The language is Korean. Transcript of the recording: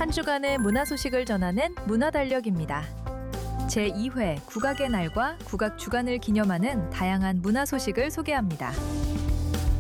한 주간의 문화 소식을 전하는 문화달력입니다. 제2회 국악의 날과 국악 주간을 기념하는 다양한 문화 소식을 소개합니다.